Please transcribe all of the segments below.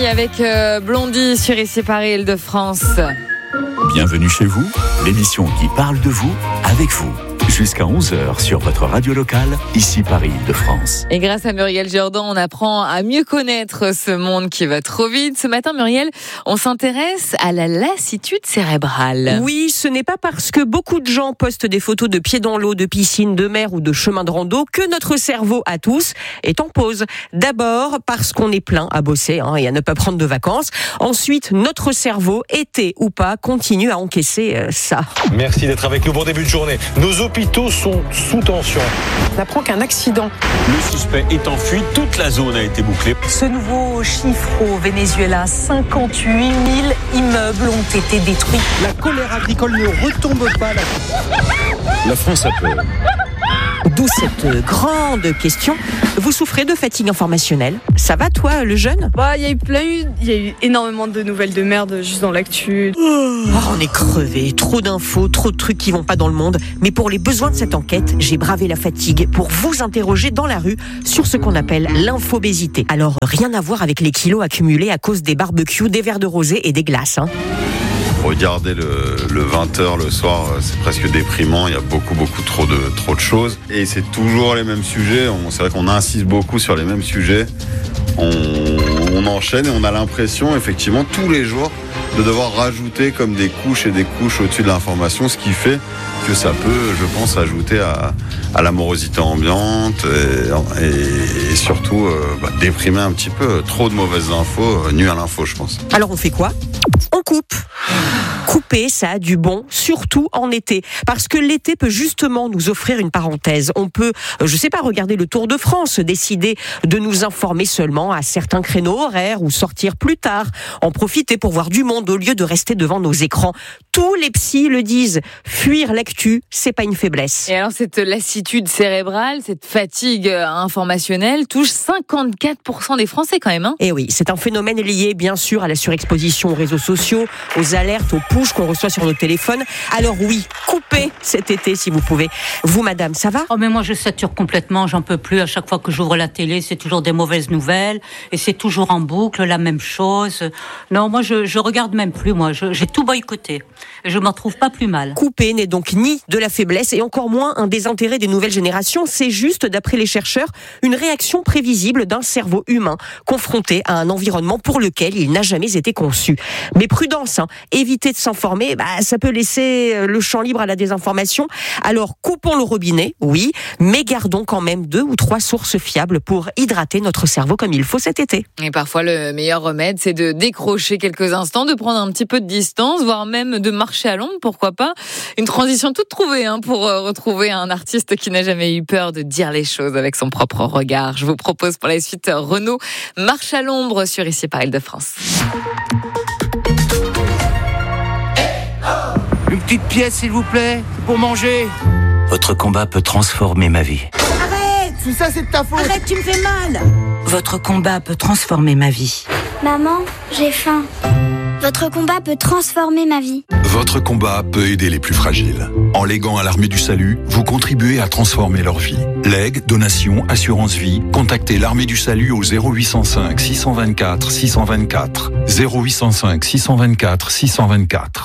Avec Blondie sur Ici Paris Île-de-France. Bienvenue chez vous, l'émission qui parle de vous, avec vous. Jusqu'à 11h sur votre radio locale, Ici Paris Île-de-France. Et grâce à Muriel Jordan, on apprend à mieux connaître ce monde qui va trop vite. Ce matin, Muriel, on s'intéresse à la lassitude cérébrale. Oui, ce n'est pas parce que beaucoup de gens postent des photos de pieds dans l'eau, de piscine, de mer ou de chemin de rando que notre cerveau à tous est en pause. D'abord parce qu'on est plein à bosser et à ne pas prendre de vacances. Ensuite, notre cerveau, été ou pas, continue à encaisser ça. Merci d'être avec nous pour début de journée. Nos hôpitaux sont sous tension. On apprend qu'un accident. Le suspect est en fuite, toute la zone a été bouclée. Ce nouveau chiffre au Venezuela, 58 000 immeubles ont été détruits. La colère agricole ne retombe pas. La France a peur. D'où cette grande question. Vous souffrez de fatigue informationnelle? Ça va toi, le jeune? Il y a eu énormément de nouvelles de merde juste dans l'actu. On est crevé, trop d'infos, trop de trucs qui vont pas dans le monde. Mais pour les besoins de cette enquête, j'ai bravé la fatigue pour vous interroger dans la rue sur ce qu'on appelle l'infobésité. Alors, rien à voir avec les kilos accumulés à cause des barbecues, des verres de rosé et des glaces. Regarder le 20h le soir, c'est presque déprimant. Il y a beaucoup trop de choses. Et c'est toujours les mêmes sujets. C'est vrai qu'on insiste beaucoup sur les mêmes sujets. On enchaîne et on a l'impression, effectivement, tous les jours, de devoir rajouter comme des couches et des couches au-dessus de l'information, ce qui fait que ça peut, je pense, ajouter à la morosité ambiante et surtout déprimer un petit peu. Trop de mauvaises infos nuit à l'info, je pense. Alors on fait quoi? On coupe. Couper, ça a du bon, surtout en été. Parce que l'été peut justement nous offrir une parenthèse. On peut, regarder le Tour de France, décider de nous informer seulement à certains créneaux horaires ou sortir plus tard, en profiter pour voir du monde au lieu de rester devant nos écrans. Tous les psys le disent, fuir l'actu, c'est pas une faiblesse. Et alors cette lassitude cérébrale, cette fatigue informationnelle touche 54% des Français quand même. Et oui, c'est un phénomène lié bien sûr à la surexposition aux réseaux sociaux, aux alertes, aux pushs qu'on reçoit sur nos téléphones. Alors oui, coupez cet été si vous pouvez. Vous madame, ça va? Oh mais moi je sature complètement, j'en peux plus. À chaque fois que j'ouvre la télé, c'est toujours des mauvaises nouvelles et c'est toujours en boucle la même chose. Non, moi je regarde même plus, moi j'ai tout boycotté. Je m'en trouve pas plus mal. Couper n'est donc ni de la faiblesse et encore moins un désintérêt des nouvelles générations. C'est juste, d'après les chercheurs, une réaction prévisible d'un cerveau humain confronté à un environnement pour lequel il n'a jamais été conçu. Mais prudence, éviter de s'informer, ça peut laisser le champ libre à la désinformation. Alors coupons le robinet, oui, mais gardons quand même 2 ou 3 sources fiables pour hydrater notre cerveau comme il faut cet été. Et parfois le meilleur remède, c'est de décrocher quelques instants, de prendre un petit peu de distance, voire même de marcher à l'ombre, pourquoi pas. Une transition toute trouvée pour retrouver un artiste qui n'a jamais eu peur de dire les choses avec son propre regard. Je vous propose pour la suite Renaud, Marche à l'ombre sur Ici Paris Île-de-France. Une petite pièce, s'il vous plaît, pour manger. Votre combat peut transformer ma vie. Arrête! Tout ça, c'est de ta faute. Arrête, tu me fais mal! Votre combat peut transformer ma vie. Maman, j'ai faim. Votre combat peut transformer ma vie. Votre combat peut aider les plus fragiles. En léguant à l'Armée du Salut, vous contribuez à transformer leur vie. Legs, donations, assurance vie, contactez l'Armée du Salut au 0805 624 624. 0805 624 624.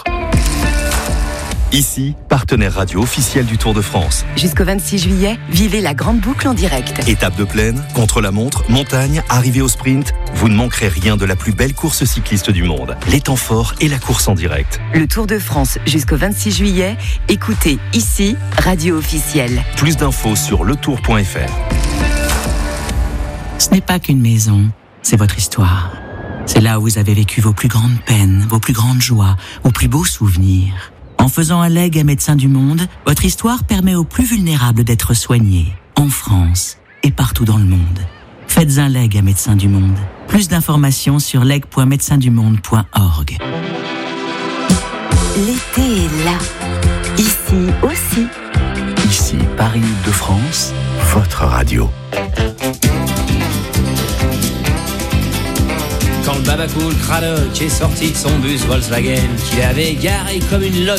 Ici, partenaire radio officiel du Tour de France. Jusqu'au 26 juillet, vivez la grande boucle en direct. Étape de plaine, contre-la-montre, montagne, arrivée au sprint, vous ne manquerez rien de la plus belle course cycliste du monde. Les temps forts et la course en direct. Le Tour de France jusqu'au 26 juillet, écoutez ici, radio officielle. Plus d'infos sur letour.fr. Ce n'est pas qu'une maison, c'est votre histoire. C'est là où vous avez vécu vos plus grandes peines, vos plus grandes joies, vos plus beaux souvenirs. En faisant un legs à Médecins du Monde, votre histoire permet aux plus vulnérables d'être soignés, en France et partout dans le monde. Faites un leg à Médecins du Monde. Plus d'informations sur leg.médecindumonde.org. L'été est là. Ici aussi. Ici, Paris Île-de-France, votre radio. Quand le Babacool Cradock est sorti de son bus Volkswagen, qu'il avait garé comme une loque.